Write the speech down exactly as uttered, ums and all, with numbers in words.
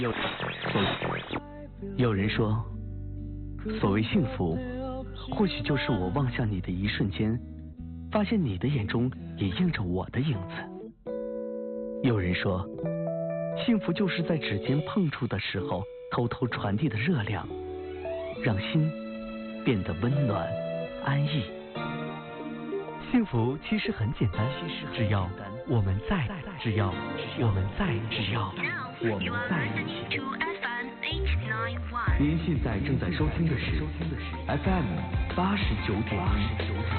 有有人说，所谓幸福，或许就是我望向你的一瞬间，发现你的眼中也映着我的影子。有人说，幸福就是在指尖碰触的时候，偷偷传递的热量，让心变得温暖安逸。幸福其实很简单，只要我们在，只要我们在，只要我们在一起。您现在正在收听的是 F M 八十九点一。